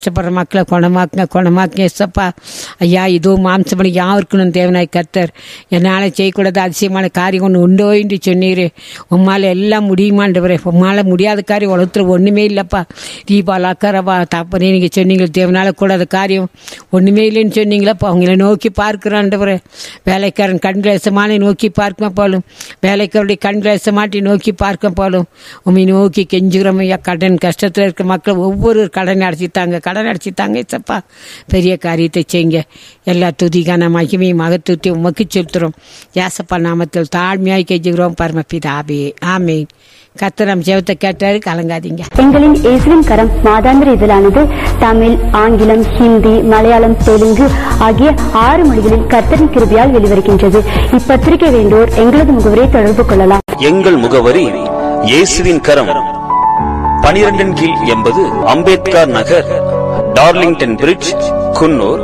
கஷ்டப்படுற மக்களை குணமாக்குங்க ஏசப்பா. ஐயா, இதுவும் மாம்சமணி யாருக்குன்னு தேவனாய் கர்த்தர், என்னால் செய்யக்கூடாது அதிசயமான காரியம் ஒன்று உண்டோ என்று சொன்னீரே. உம்மால் எல்லாம் முடியுமாண்டவரே. உம்மால் முடியாத காரியம் உலகத்தில் ஒன்றுமே இல்லைப்பா. தீபாலா கரவா தாப்பனே, நீங்கள் சொன்னீங்க தேவனால் கூடாத காரியம் ஒன்றுமே இல்லைன்னு சொன்னீங்களப்பா. அவங்கள நோக்கி பார்க்கிறாண்டவரே. வேலைக்காரன் கண்கிலேசமான நோக்கி பார்க்க போலும், வேலைக்காரருடைய கண்கிலேசமாட்டி நோக்கி பார்க்க போலும். உண்மை நோக்கி கெஞ்சுகிறோம் ஐயா. கடன் கஷ்டத்தில் இருக்க மக்கள் ஒவ்வொரு கடன் அடைச்சித்தாங்க சப்பா. பெரிய காரியத்தை செய்யுங்க. எல்லா துதிக்கான மகிமையும் மகத்துவத்தையும் உமக்கு செலுத்துறோம். ஏசப்பா நாமத்தில் தாழ்மையாய் கெஞ்சுகிறோம் பரமபிதாவே, ஆமென். கர்த்தர் நம் ஜெபத்தை கேட்டாரு, கலங்காதீங்க. எங்களின் இயேசுவின் கரம் மாதாந்திர இதழானது தமிழ், ஆங்கிலம், ஹிந்தி, மலையாளம், தெலுங்கு ஆகிய 6 மொழிகளில் கர்த்தரின் கிருபையால் வெளிவருகின்றது. இப்பத்திரிகை வேண்டோர் எங்களது முகவரியை தொடர்பு கொள்ளலாம். எங்கள் முகவரி இயேசுவின் கரம், 12 கீழ் 80 அம்பேத்கர் நகர், டார்லிங்டன் பிரிட்ஜ், குன்னூர்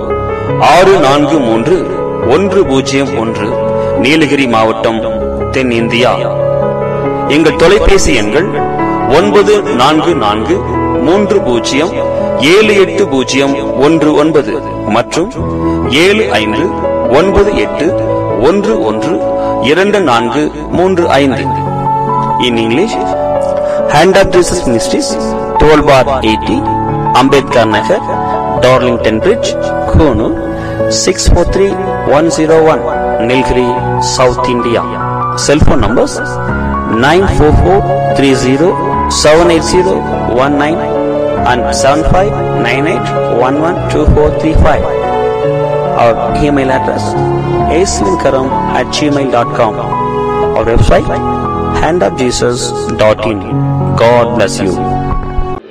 643101, நீலகிரி மாவட்டம், தென்னிந்தியா. எங்கள் தொலைபேசி எண்கள் 9443078019 மற்றும் 7598112435. In English, Hand of Jesus Ministries, 12 bar 80, Ambedkar Nagar, Darlington Bridge, Konoor, 643101, Nilgiri, South India. Cell phone numbers 944307801 and 7598112435. Our email address aislinkaram@gmail.com. Our website handofjesus.in. God bless you.